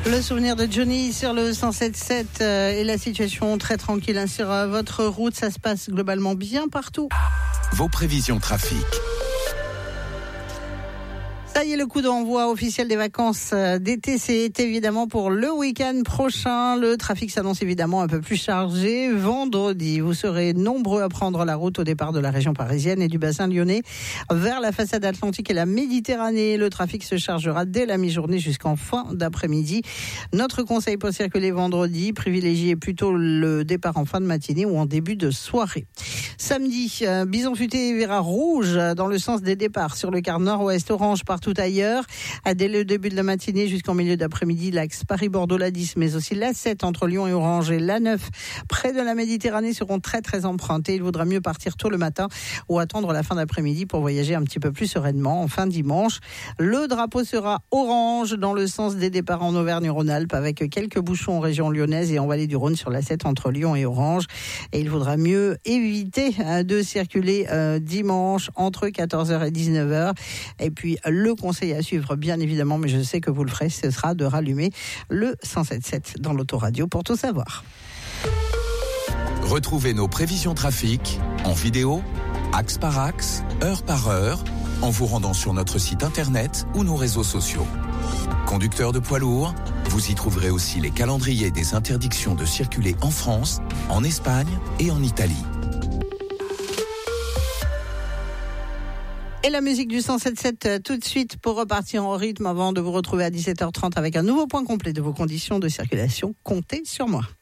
Le souvenir de Johnny sur le 107.7 et la situation très tranquille sur votre route. Ça se passe globalement bien partout. Vos prévisions trafic. Ça y est, le coup d'envoi officiel des vacances d'été, c'est évidemment pour le week-end prochain. Le trafic s'annonce évidemment un peu plus chargé. Vendredi, vous serez nombreux à prendre la route au départ de la région parisienne et du bassin lyonnais vers la façade atlantique et la Méditerranée. Le trafic se chargera dès la mi-journée jusqu'en fin d'après-midi. Notre conseil pour circuler vendredi, privilégiez plutôt le départ en fin de matinée ou en début de soirée. Samedi, Bison Futé verra rouge dans le sens des départs sur le quart nord-ouest, orange partout ailleurs. Dès le début de la matinée jusqu'en milieu d'après-midi, l'axe Paris-Bordeaux-la-10, mais aussi l'A7 entre Lyon et Orange et l'A9 près de la Méditerranée seront très très empruntés. Il vaudra mieux partir tôt le matin ou attendre la fin d'après-midi pour voyager un petit peu plus sereinement. Enfin, dimanche, le drapeau sera orange dans le sens des départs en Auvergne-Rhône-Alpes avec quelques bouchons en région lyonnaise et en vallée du Rhône sur l'A7 entre Lyon et Orange. Et il vaudra mieux éviter de circuler dimanche entre 14h et 19h. Et puis le conseil à suivre, bien évidemment, mais je sais que vous le ferez, ce sera de rallumer le 107.7 dans l'autoradio pour tout savoir. Retrouvez nos prévisions trafic en vidéo, axe par axe, heure par heure, en vous rendant sur notre site internet ou nos réseaux sociaux. Conducteurs de poids lourds, vous y trouverez aussi les calendriers des interdictions de circuler en France, en Espagne et en Italie. Et la musique du 107.7 tout de suite pour repartir en rythme avant de vous retrouver à 17h30 avec un nouveau point complet de vos conditions de circulation. Comptez sur moi.